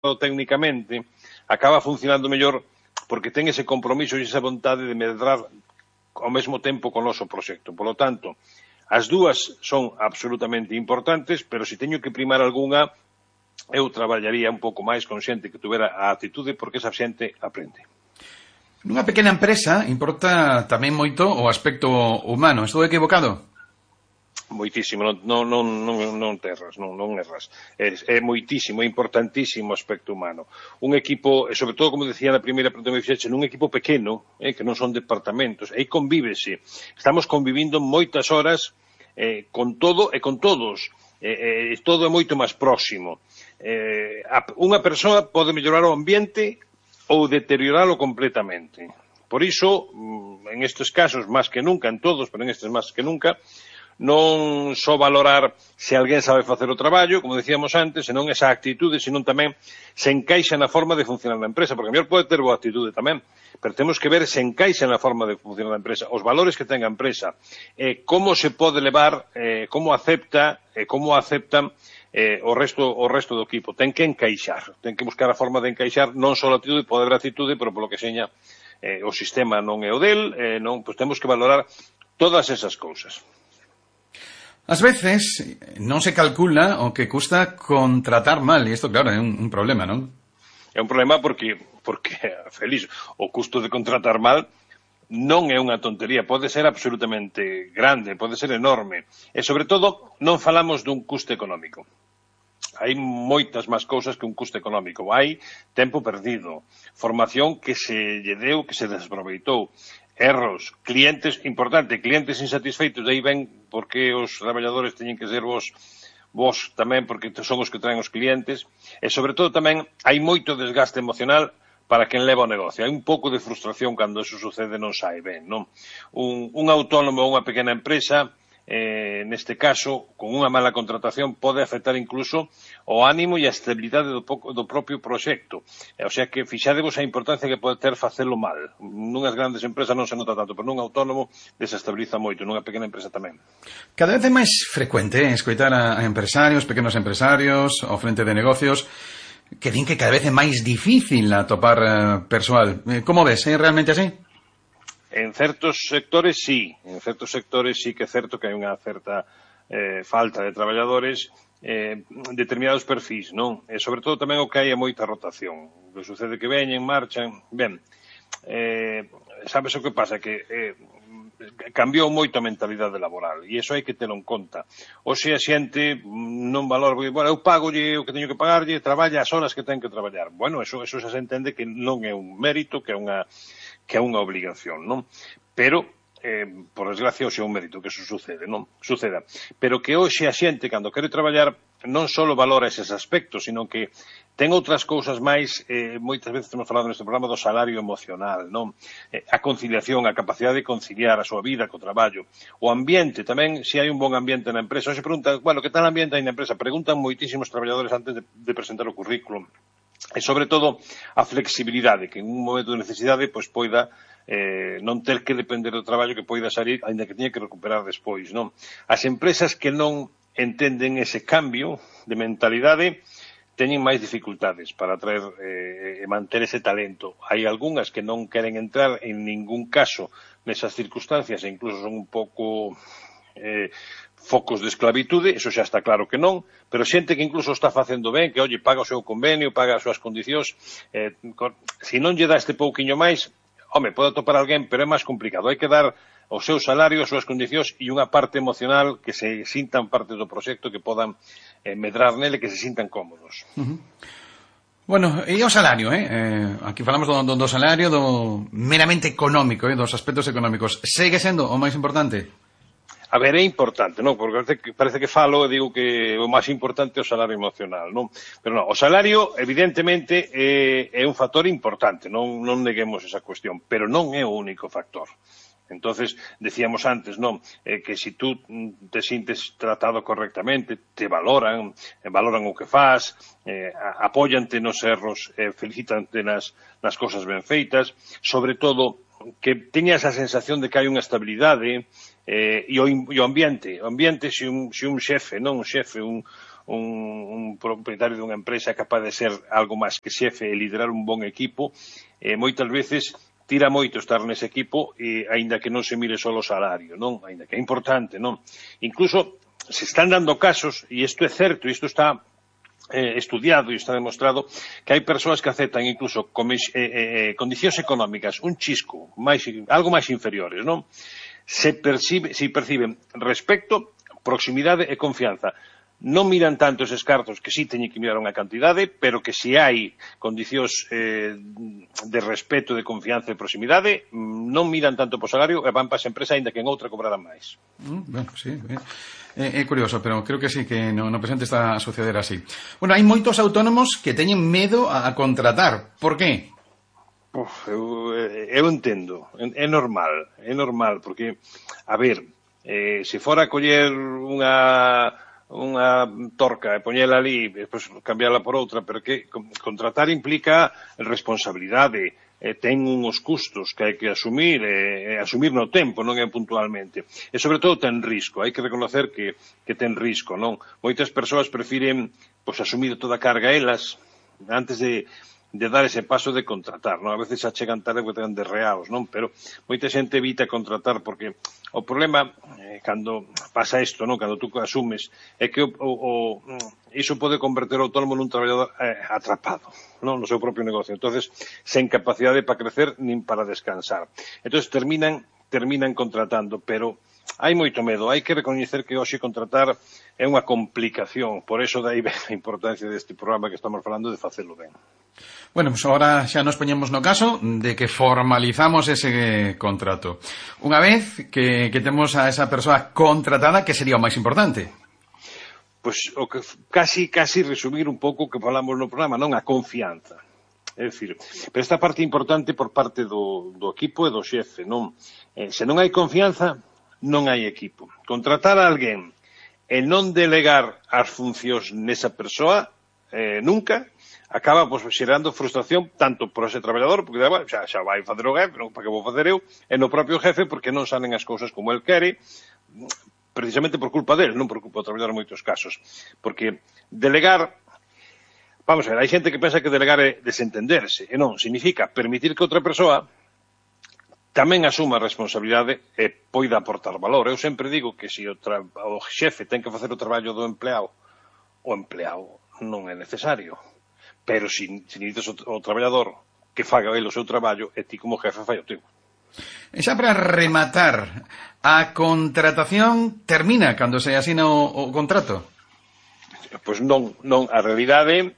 técnicamente, acaba funcionando mellor porque ten ese compromiso e esa vontade de medrar ao mesmo tempo con o noso proxecto. Por lo tanto, as dúas son absolutamente importantes, pero se teño que primar algunha, eu traballaría un pouco máis con xente que tuvera a actitude, porque esa xente aprende. Nunha pequena empresa importa tamén moito o aspecto humano. Estou equivocado? Moitísimo, non erras. É moitísimo, é importantísimo o aspecto humano. Un equipo, e sobre todo, como decía na primeira pregunta que me fixeche, nun equipo pequeno, que non son departamentos, aí convívese. Estamos convivindo moitas horas con todo e con todos. Todo é moito máis próximo. Unha persoa pode mellorar o ambiente ou deterioralo completamente. Por iso, en estes casos, máis que nunca, en todos, pero en estes máis que nunca, non só valorar se alguén sabe facer o traballo, como decíamos antes, senón esa actitude, senón tamén se encaixa na forma de funcionar na empresa, porque a mellor pode ter boa actitude tamén, pero temos que ver se encaixa na forma de funcionar na empresa, os valores que ten a empresa, como se pode levar, como aceptan o resto do equipo. Ten que encaixar, ten que buscar a forma de encaixar non só a actitude, pode haber actitude, pero polo que seña o sistema non é o del, pois temos que valorar todas esas cousas. Ás veces non se calcula o que custa contratar mal, e isto, claro, é un problema, non? É un problema porque, feliz, o custo de contratar mal non é unha tontería, pode ser absolutamente grande, pode ser enorme. E, sobre todo, non falamos dun custo económico. Hai moitas máis cousas que un custo económico. Hai tempo perdido, formación que se lle deu, que se desaproveitou, erros, clientes, importante, clientes insatisfeitos, de aí ven porque os traballadores teñen que ser vos tamén, porque son os que traen os clientes, e sobre todo tamén hai moito desgaste emocional para quen leva o negocio. Hai un pouco de frustración cando eso sucede, non sai ben, non? Un autónomo ou unha pequena empresa, neste caso, con unha mala contratación, pode afectar incluso o ánimo e a estabilidade do propio proxecto. O sea que fixadevos a importancia que pode ter facelo mal. Nunhas grandes empresas non se nota tanto, pero nun autónomo desestabiliza moito, nunha pequena empresa tamén. Cada vez é máis frecuente escoitar a empresarios, pequenos empresarios, ao frente de negocios, que din que cada vez é máis difícil atopar persoal. Como ves? É realmente así? En certos sectores sí que é certo que hai unha certa falta de traballadores, determinados perfis, non? E sobre todo tamén o que hai é moita rotación. O que sucede que veñen, marchan, ben, sabes o que pasa? Que cambiou moito a mentalidade laboral e iso hai que telo en conta. Hoxe a xente non valora, bueno, eu pagolle o que teño que pagarlle, traballa as horas que ten que traballar. Bueno, eso xa se entende que non é un mérito, que é unha obligación, non? Pero, por desgracia, hoxe é un mérito que eso suceda. Pero que hoxe a xente, cando quere traballar, non só valora eses aspectos, sino que ten outras cousas máis, moitas veces temos falado neste programa do salario emocional, non? A conciliación, a capacidade de conciliar a súa vida co traballo. O ambiente tamén, se hai un bon ambiente na empresa. Hoxe preguntan, bueno, que tal ambiente hai na empresa? Preguntan moitísimos traballadores antes de presentar o currículum. E, sobre todo, a flexibilidade, que en un momento de necesidade pois poida non ter que depender do traballo, que poida salir, ainda que teña que recuperar despois, non? As empresas que non entenden ese cambio de mentalidade teñen máis dificultades para atraer e manter ese talento. Hai algunhas que non queren entrar en ningún caso nesas circunstancias e incluso son un pouco focos de esclavitude, eso xa está claro que non, pero xente que incluso está facendo ben, que, oye, paga o seu convenio, paga as súas condicións, se non lle dá este pouquiño máis, home, pode atopar alguén, pero é máis complicado. Hai que dar o seu salario, as súas condicións e unha parte emocional que se sintan parte do proxecto, que podan medrar nele, que se sintan cómodos. Bueno, e o salario, aquí falamos do salario, do meramente económico, dos aspectos económicos. Segue sendo o máis importante? A ver, é importante, non? Porque parece que falo e digo que o máis importante é o salario emocional, non? Pero non, o salario, evidentemente, é un factor importante, non neguemos esa cuestión, pero non é o único factor. Entonces, decíamos antes, non? Que se tú te sintes tratado correctamente, te valoran o que faz, apóyante nos erros, felicítante nas cosas ben feitas, sobre todo, que teñas a sensación de que hai unha estabilidade, e o ambiente, se un xefe, non un xefe, un un propietario dunha empresa é capaz de ser algo máis que xefe e liderar un bon equipo, moitas veces tira moito estar nese equipo, aínda que non se mire só o salario, non? Aínda que é importante, non? Incluso se están dando casos, e isto é certo, isto está estudiado e está demostrado, que hai persoas que aceptan incluso condicións económicas, un chisco, algo máis inferiores, non? Se perciben respecto, proximidade e confianza. Non miran tanto eses cartos, que sí teñen que mirar unha cantidade, pero que se hai condicións de respeto, de confianza e proximidade, non miran tanto po salario e van para esa empresa, ainda que en outra cobrarán máis. Bueno, sí, é curioso, pero creo que sí, que no presente está a suceder así. Bueno, hai moitos autónomos que teñen medo a contratar. Por qué? Eu entendo, é normal, porque, a ver, se fora a coller unha torca e poñela ali e despois cambiarla por outra, pero que contratar implica responsabilidade, ten uns custos que hai que asumir, asumir no tempo, non é puntualmente, e sobre todo ten risco, hai que reconocer que ten risco, non? Moitas persoas prefiren asumir toda a carga elas antes de dar ese paso de contratar, non? A veces xa chegan tarde porque ten derreados, non? Pero moita xente evita contratar porque o problema, cando pasa isto, non? Cando tú asumes, é que iso pode converter o autónomo nun traballador atrapado, non? No seu propio negocio. Entonces, sen capacidade para crecer nin para descansar. Entonces, terminan contratando, pero hai moito medo. Hai que recoñecer que hoxe contratar é unha complicación. Por eso dai a importancia deste programa que estamos falando de facelo ben. Bueno, pues ahora xa nos poñemos no caso de que formalizamos ese contrato. Unha vez que temos a esa persoa contratada, que sería o máis importante? Pois o que casi resumir un pouco o que falamos no programa, non? A confianza. É dicir, pero esta parte importante por parte do equipo e do xefe, non? Se non hai confianza, non hai equipo. Contratar a alguén e non delegar as funcións nesa persoa, nunca, acaba xerando frustración tanto por ese traballador, porque xa vai facer o jefe, non, para que vou facer eu, e no propio jefe, porque non salen as cousas como el quere, precisamente por culpa del, non por culpa do traballador en moitos casos. Porque delegar, vamos a ver, hai xente que pensa que delegar é desentenderse, e non, significa permitir que outra persoa tamén asuma a responsabilidade e poida aportar valor. Eu sempre digo que se o xefe ten que facer o traballo do empleado, o empleado non é necesario. Pero se necesitas o traballador que faga ele o seu traballo, e ti como jefe fai o teu. E xa para rematar, a contratación termina cando se asina o contrato? Pois non, a realidade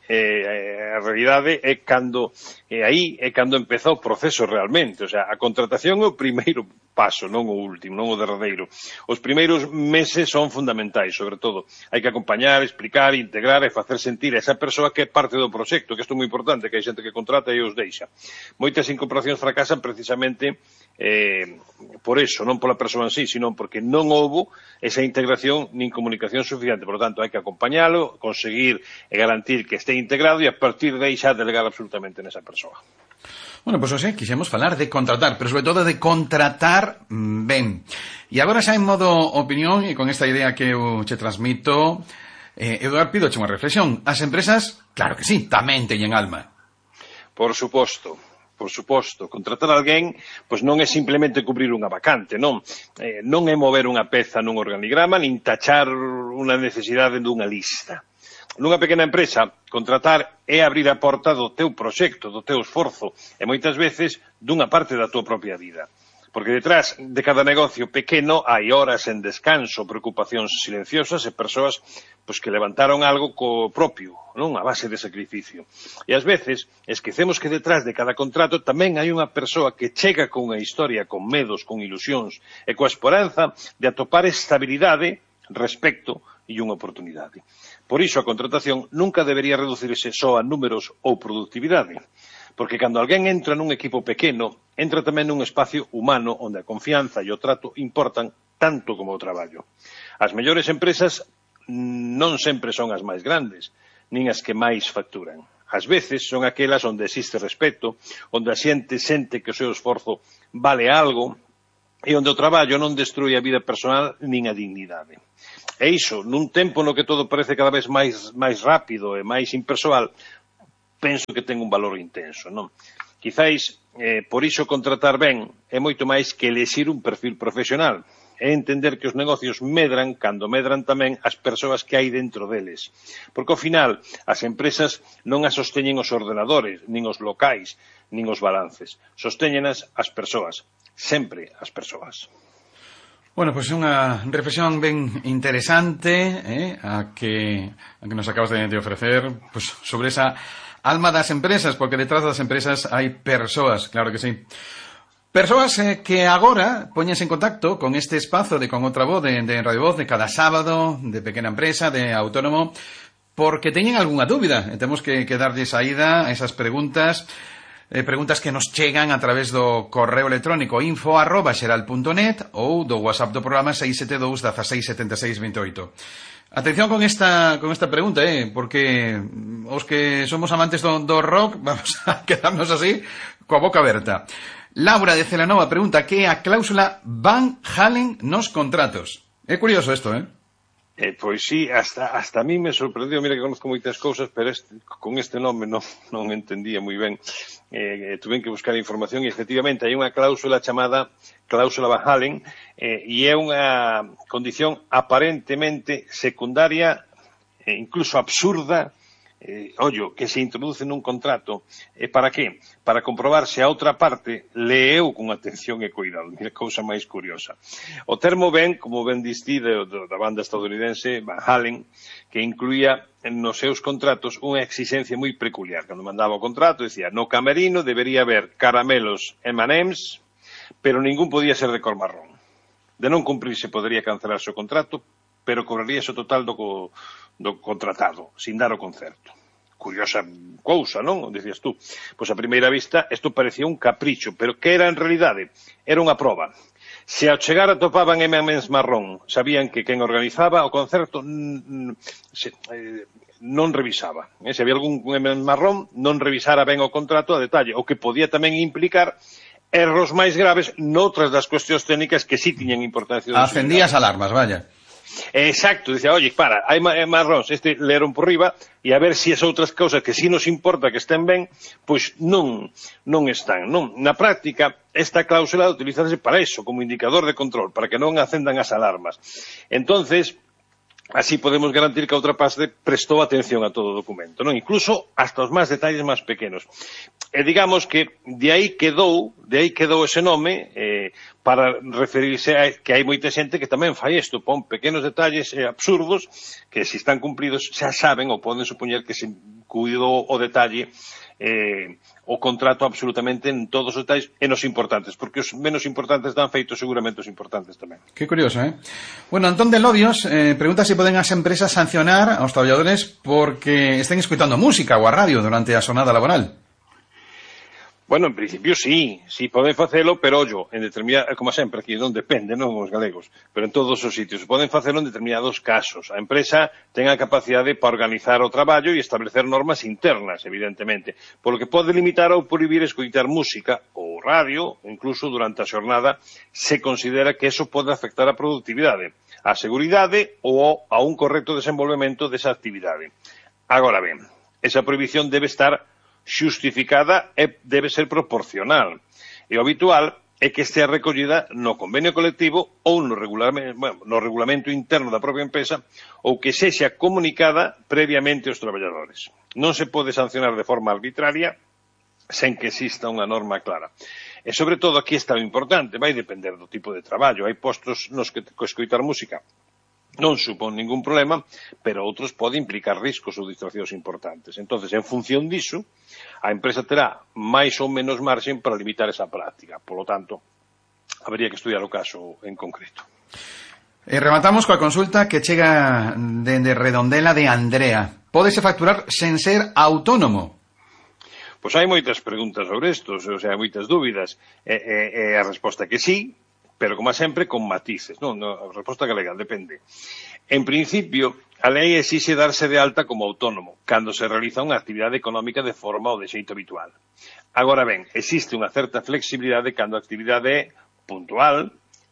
é cando aí é cando empeza o proceso realmente, o sea, a contratación é o primeiro paso, non o último, non o derradeiro. Os primeiros meses son fundamentais, sobre todo. Hai que acompañar, explicar, integrar e facer sentir a esa persoa que é parte do proxecto, que isto é moi importante, que hai xente que contrata e os deixa. Moitas incorporacións fracasan precisamente por eso, non pola persoa en sí, sino porque non houbo esa integración nin comunicación suficiente. Por lo tanto, hai que acompañalo, conseguir e garantir que este integrado e a partir de aí xa delegar absolutamente nesa persoa. Bueno, pois hoxe quixemos falar de contratar, pero sobre todo de contratar ben. E agora xa en modo opinión, e con esta idea que eu che transmito, Eduard, pidoche unha reflexión. As empresas, claro que sí, tamén teñen alma. Por suposto. Contratar a alguén, pois non é simplemente cubrir unha vacante, non? Non é mover unha peza nun organigrama, nin tachar unha necesidade dunha lista. Nunha pequena empresa, contratar é abrir a porta do teu proxecto, do teu esforzo, e moitas veces dunha parte da tua propia vida. Porque detrás de cada negocio pequeno hai horas en descanso, preocupacións silenciosas e persoas que levantaron algo co propio, non? A base de sacrificio. E ás veces esquecemos que detrás de cada contrato tamén hai unha persoa que chega con unha historia, con medos, con ilusións e coa esperanza de atopar estabilidade, respecto e unha oportunidade. Por iso a contratación nunca debería reducirse só a números ou productividade, porque cando alguén entra nun equipo pequeno, entra tamén nun espacio humano onde a confianza e o trato importan tanto como o traballo. As mellores empresas non sempre son as máis grandes, nin as que máis facturan. Ás veces son aquelas onde existe respeto, onde a xente sente que o seu esforzo vale algo, e onde o traballo non destrui a vida personal nin a dignidade. E iso, nun tempo no que todo parece cada vez máis rápido e máis impersoal, penso que ten un valor intenso, non? Quizáis, por iso contratar ben é moito máis que elexir un perfil profesional, é entender que os negocios medran cando medran tamén as persoas que hai dentro deles. Porque ao final as empresas non as sosteñen os ordenadores, nin os locais, nin os balances. Sostéñenas as persoas, sempre as persoas. Bueno, pois é unha reflexión ben interesante a que nos acabas de ofrecer pois, sobre esa alma das empresas, porque detrás das empresas hai persoas, claro que sí. Persoas que agora poñense en contacto con este espazo de Con Outra Voz, de Radio Voz, de cada sábado, de pequena empresa, de autónomo, porque teñen algunha dúbida e temos que darlle saída a esas preguntas que nos chegan a través do correo electrónico info@xeral.net ou do WhatsApp do programa 672 16 76 28. Atención con esta pregunta, porque os que somos amantes do rock vamos a quedarnos así coa boca aberta. Laura de Celanova pregunta que é a cláusula Van Halen nos contratos. É curioso isto, Pois sí, hasta a mí me sorprendeu. Mira que conozco moitas cousas, pero con este nome non entendía moi ben. Tuve que buscar información e efectivamente hai unha cláusula chamada cláusula Van Halen e é unha condición aparentemente secundaria e incluso absurda que se introduce nun contrato. Para qué? Para comprobar se a outra parte leeu con atención e cuidado. Mira, cousa máis curiosa. O termo ven, como ben distí da banda estadounidense Van Halen, que incluía nos seus contratos unha exigencia moi peculiar. Cando mandaba o contrato, decía, no camerino debería haber caramelos M&M's, pero ningún podía ser de cor marrón. De non cumprirse podería cancelarse o contrato, pero cobraríase o total do contratado, sin dar o concerto. Curiosa cousa, non? Dicías tú. Pois a primeira vista, isto parecía un capricho, pero que era en realidade? Era unha proba. Se ao chegar atopaban M&M's marrón, sabían que quen organizaba o concerto non revisaba. Se había algún M&M marrón, non revisara ben o contrato a detalle, o que podía tamén implicar erros máis graves noutras das cuestións técnicas que sí tiñan importancia. Acendías alarmas, vaya. Exacto, dicía, oye, hai marróns, leeron por riba, e a ver se as outras cousas que sí nos importa que estén ben, pois non están, non? Na práctica, esta cláusula utilizarse para eso, como indicador de control, para que non acendan as alarmas. Entonces, así podemos garantir que a outra parte prestou atención a todo o documento, non? Incluso hasta os máis detalles máis pequenos. E digamos que de aí quedou ese nome para referirse a que hai moita xente que tamén fai isto, pon pequenos detalles absurdos que se están cumplidos xa saben ou poden supoñer que se cuidou o detalle o contrato absolutamente en todos os detalles e nos importantes, porque os menos importantes dan feito seguramente os importantes tamén. Que curioso, Bueno, Antón de Lodios pregunta se poden as empresas sancionar aos traballadores porque estén escoitando música ou a radio durante a xornada laboral. Bueno, en principio sí poden facelo, pero ollo, en determinado, como sempre, aquí non depende, non os galegos, pero en todos os sitios, poden facelo en determinados casos. A empresa ten a capacidade para organizar o traballo e establecer normas internas, evidentemente, polo que pode limitar ou prohibir escoitar música ou radio, incluso durante a xornada, se considera que eso pode afectar a produtividade, a seguridade ou a un correcto desenvolvemento desa actividade. Agora ben, esa prohibición debe estar xustificada e debe ser proporcional. E o habitual é que estea recollida no convenio colectivo ou no regulamento interno da propia empresa ou que sexa comunicada previamente aos traballadores. Non se pode sancionar de forma arbitraria sen que exista unha norma clara. E sobre todo aquí está o importante, vai depender do tipo de traballo. Hai postos nos que escoitar música non supón ningún problema, pero outros pode implicar riscos ou distraccións importantes. Entonces, en función diso, a empresa terá máis ou menos marxen para limitar esa práctica. Por lo tanto, habería que estudiar o caso en concreto. E rematamos coa consulta que chega dende Redondela de Andrea. Pódese facturar sen ser autónomo? Pois hai moitas preguntas sobre isto, hai moitas dúbidas. A resposta é que sí, pero, como sempre, con matices, non? A resposta galega, depende. En principio, a lei exixe darse de alta como autónomo, cando se realiza unha actividade económica de forma ou de xeito habitual. Agora ben, existe unha certa flexibilidade cando a actividade é puntual,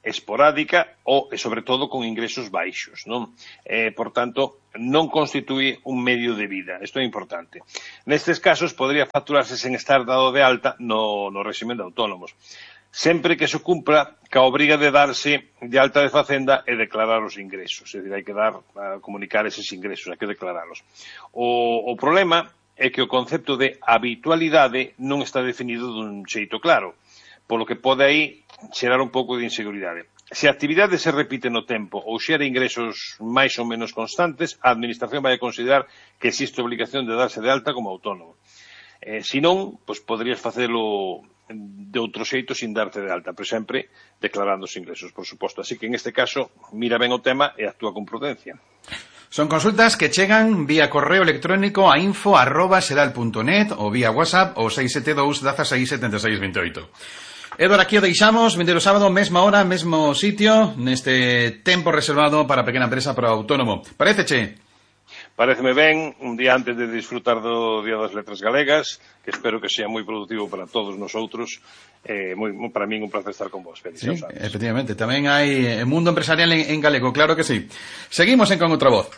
esporádica e sobre todo con ingresos baixos, non? Por tanto, non constitúe un medio de vida. Isto é importante. Nestes casos, podría facturarse sen estar dado de alta no réximen de autónomos, sempre que se cumpra ca obriga de darse de alta de Facenda e declarar os ingresos. É dicir, hai que comunicar eses ingresos, hai que declaralos. O problema é que o concepto de habitualidade non está definido dun xeito claro, polo que pode aí xerar un pouco de inseguridade. Se a actividade se repite no tempo ou xera ingresos máis ou menos constantes, a Administración vai a considerar que existe obligación de darse de alta como autónomo. Se non, pois poderías facelo de outro xeito sin darte de alta, pero sempre declarando os ingresos, por suposto. Así que, en este caso, mira ben o tema e actúa con prudencia. Son consultas que chegan vía correo electrónico a info@sedal.net ou vía WhatsApp ou 672 16 76 28. Eduardo, aquí o deixamos, vindeiro sábado, mesma hora, mesmo sitio, neste tempo reservado para a pequena empresa para o autónomo. Paréceche? Paréceme ben, un día antes de disfrutar do Día das Letras Galegas, que espero que sea moi productivo para todos nosotros. Para min un placer estar con vos. Sí, efectivamente, tamén hai mundo empresarial en galego, claro que sí. Seguimos Con Outra Voz.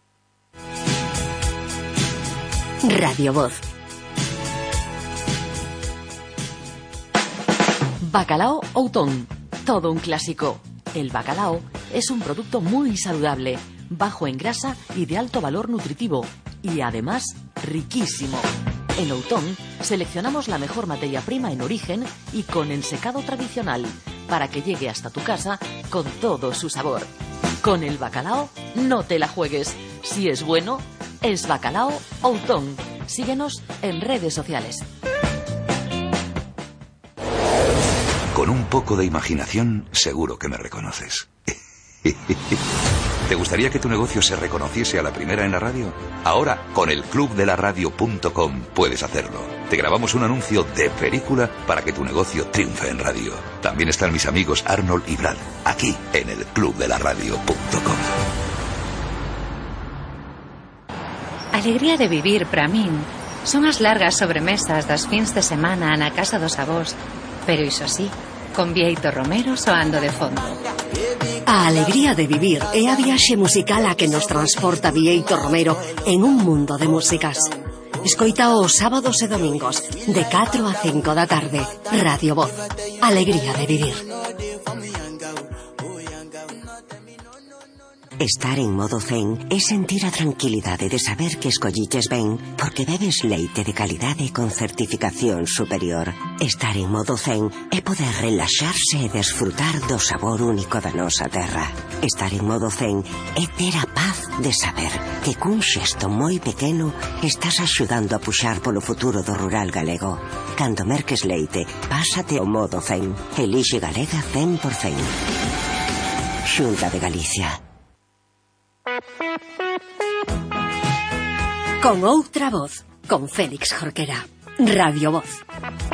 Radio Voz. Bacalao Outón, todo un clásico. El bacalao es un producto muy saludable, bajo en grasa y de alto valor nutritivo, y además riquísimo. En Outón seleccionamos la mejor materia prima en origen y con ensecado tradicional, para que llegue hasta tu casa con todo su sabor. Con el bacalao no te la juegues. Si es bueno, es Bacalao Outón. Síguenos en redes sociales. Con un poco de imaginación, seguro que me reconoces. ¿Te gustaría que tu negocio se reconociese a la primera en la radio? Ahora, con el clubdelaradio.com puedes hacerlo. Te grabamos un anuncio de película para que tu negocio triunfe en radio. También están mis amigos Arnold y Brad, aquí en el clubdelaradio.com. Alegría de vivir, para min, son as largas sobremesas das fins de semana na casa dos avós, pero iso sí, con Bieito Romero soando de fondo. A alegría de vivir é a viaxe musical a que nos transporta Bieito Romero en un mundo de músicas. Escoita os sábados e domingos de 4 a 5 da tarde. Radio Voz. Alegría de vivir. Estar en modo zen é sentir a tranquilidade de saber que escolliches ben porque bebes leite de calidade con certificación superior. Estar en modo zen é poder relaxarse e desfrutar do sabor único da nosa terra. Estar en modo zen é ter a paz de saber que cun xesto moi pequeno estás axudando a puxar polo futuro do rural galego. Cando merques leite, pásate ao modo zen. Elixe Galega 100%. Xunta de Galicia. Con Outra Voz, con Félix Jorquera. Radio Voz.